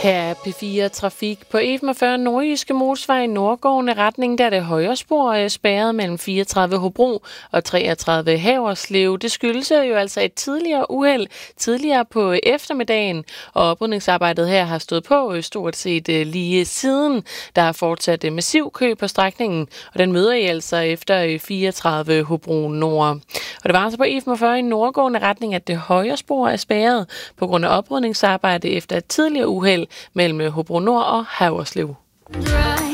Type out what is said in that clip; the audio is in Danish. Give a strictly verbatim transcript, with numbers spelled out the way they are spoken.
Her er P fire Trafik. På E femogfyrre Nordjyske Motorvej i nordgående retning, der er det højre spor spærret mellem fireogtredive Hobro og treogtredive Haverslev. Det skyldes jo altså et tidligere uheld tidligere på eftermiddagen, og oprydningsarbejdet her har stået på stort set lige siden. Der er fortsat massiv kø på strækningen, og den møder I altså efter fireogtredive Hobro Nord. Og det var altså på E femogfyrre i nordgående retning, at det højre spor er spærret på grund af oprydningsarbejde efter et tidligere uheld mellem Hobro Nord og Haverslev.